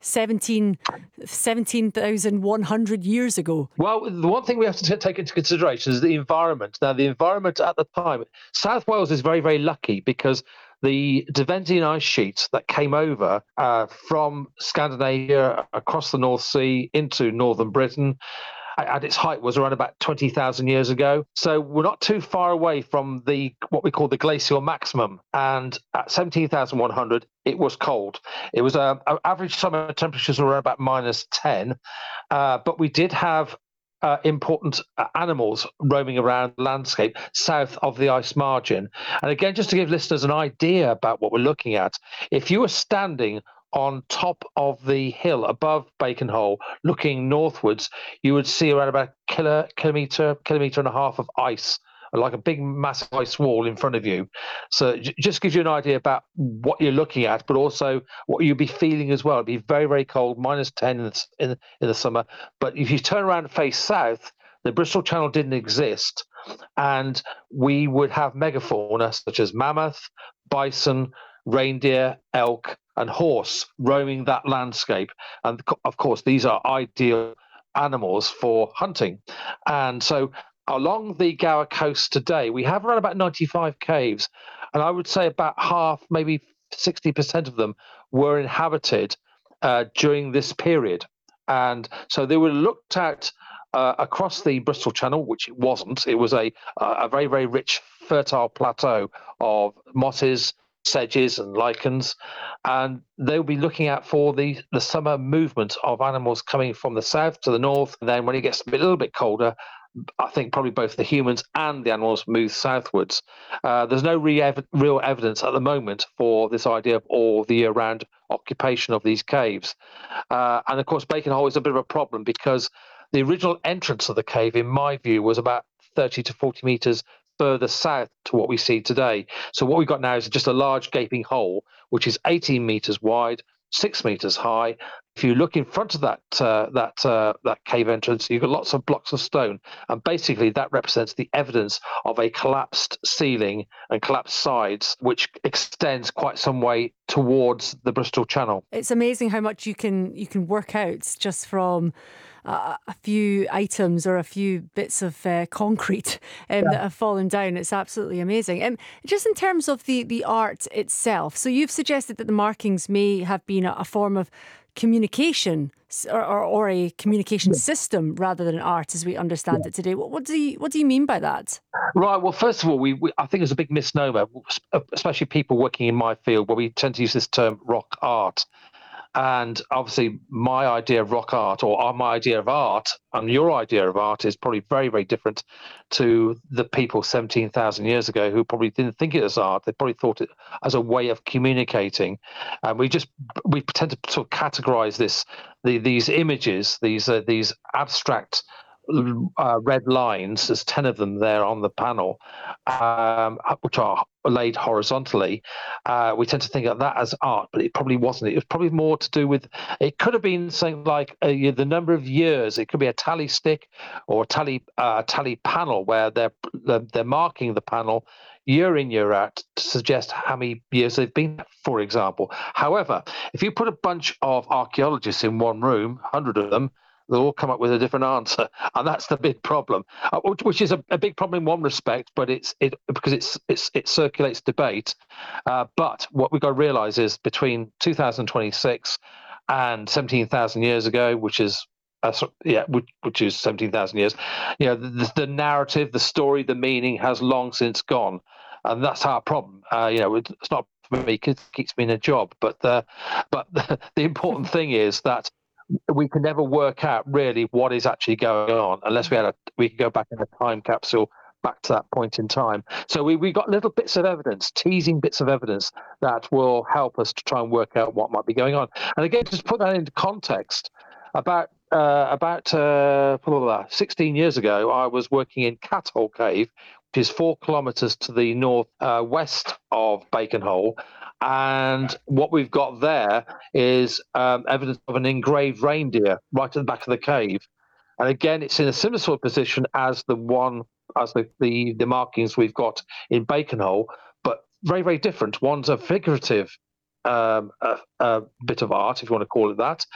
17,100 years ago. Well, the one thing we have to take into consideration is the environment. Now, the environment at the time, South Wales is very, very lucky because the Devonian ice sheet that came over from Scandinavia across the North Sea into northern Britain at its height was around about 20,000 years ago. So we're not too far away from what we call the glacial maximum. And at 17,100, it was cold. It was average summer temperatures were around about -10, but we did have important animals roaming around the landscape south of the ice margin. And again, just to give listeners an idea about what we're looking at, if you were standing on top of the hill above Bacon Hole, looking northwards, you would see around about a kilometre and a half of ice, like a big massive ice wall in front of you. So just gives you an idea about what you're looking at, but also what you'll be feeling as well. It'd be very, very cold, -10 in the summer. But if you turn around and face south, the Bristol Channel didn't exist, and we would have megafauna such as mammoth, bison, reindeer, elk, and horse roaming that landscape. And of course, these are ideal animals for hunting. And so along the Gower coast today, we have around about 95 caves. And I would say about half, maybe 60% of them were inhabited during this period. And so they were looked at across the Bristol Channel, which it wasn't. It was a very, very rich, fertile plateau of mosses, sedges and lichens, and they'll be looking out for the summer movement of animals coming from the south to the north. And then when it gets a little bit colder, I think probably both the humans and the animals move southwards. There's no real evidence at the moment for this idea of all the year-round occupation of these caves. And of course, Bacon Hole is a bit of a problem because the original entrance of the cave, in my view, was about 30 to 40 metres further south to what we see today. So what we've got now is just a large gaping hole, which is 18 metres wide, 6 metres high. If you look in front of that cave entrance, you've got lots of blocks of stone, and basically that represents the evidence of a collapsed ceiling and collapsed sides, which extends quite some way towards the Bristol Channel. It's amazing how much you can work out just from a few items or a few bits of concrete that have fallen down. It's absolutely amazing. Just in terms of the art itself, so you've suggested that the markings may have been a form of communication or a communication system rather than art as we understand it today. What do you mean by that? Right. Well, first of all, I think there's a big misnomer, especially people working in my field, where we tend to use this term rock art. And obviously, my idea of rock art, or my idea of art, and your idea of art is probably very, very different to the people 17,000 years ago who probably didn't think it as art. They probably thought it as a way of communicating. And we tend to sort of categorize these images, these abstract red lines. There's 10 of them there on the panel, which are laid horizontally. We tend to think of that as art, but it probably wasn't. It was probably more to do with, it could have been something like the number of years. It could be a tally stick or a tally panel where they're marking the panel year in, year out to suggest how many years they've been, for example. However, if you put a bunch of archaeologists in one room, 100 of them, they'll all come up with a different answer, and that's the big problem, which is a big problem in one respect, but because it circulates debate. But what we've got to realise is between 2026 and 17,000 years ago, which is 17,000 years, the narrative, the story, the meaning has long since gone, and that's our problem. It's not for me because it keeps me in a job, but the important thing is that we can never work out really what is actually going on unless we could go back in a time capsule back to that point in time. So we got little bits of evidence, teasing bits of evidence that will help us to try and work out what might be going on. And again, just put that into context, about 16 years ago, I was working in Cat Hole Cave, which is 4 kilometres to the north west of Bacon Hole. And what we've got there is evidence of an engraved reindeer right at the back of the cave. And again, it's in a similar sort of position as the markings we've got in Bacon Hole, but very, very different. One's a figurative bit of art, if you want to call it that,